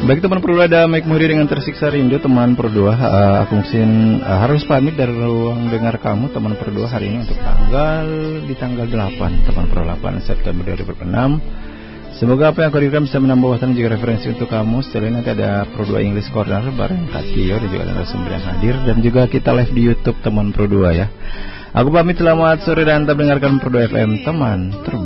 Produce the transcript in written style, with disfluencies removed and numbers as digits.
Baik teman Pro 2, ada Mike Muri dengan Tersiksa Rindu. Teman Pro 2, aku mungkin harus pamit dari ruang dengar kamu teman Pro 2 hari ini untuk tanggal 8 teman Pro 8 September 2006. Semoga apa yang aku berikan bisa menambah wawasan dan juga referensi untuk kamu. Setelah ini nanti ada Pro 2 English Corner bareng Kak Tio dan juga ada narasumber yang hadir, dan juga kita live di YouTube teman Pro 2 ya. Aku pamit, selamat sore dan tetap dengarkan Pro 2 FM teman terbaik.